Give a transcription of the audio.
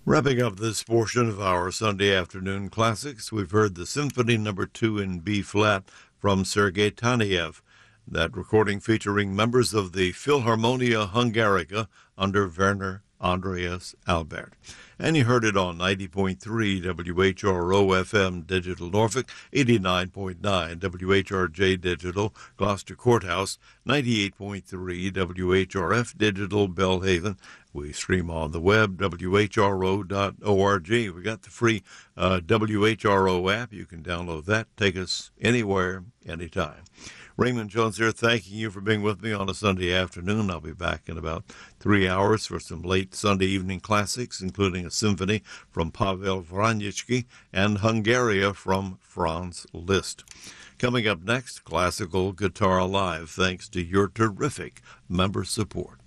Wrapping up this portion of our Sunday afternoon classics, we've heard the Symphony No. 2 in B-flat from Sergei Taneyev. That recording featuring members of the Philharmonia Hungarica under Werner Andreas Albert. And you heard it on 90.3 WHRO-FM Digital Norfolk, 89.9 WHRJ Digital Gloucester Courthouse, 98.3 WHRF Digital Belhaven. We stream on the web, whro.org. We got the free WHRO app. You can download that. Take us anywhere, anytime. Raymond Jones here, thanking you for being with me on a Sunday afternoon. I'll be back in about 3 hours for some late Sunday evening classics, including a symphony from Pavel Vranitzky and Hungaria from Franz Liszt. Coming up next, Classical Guitar Live, thanks to your terrific member support.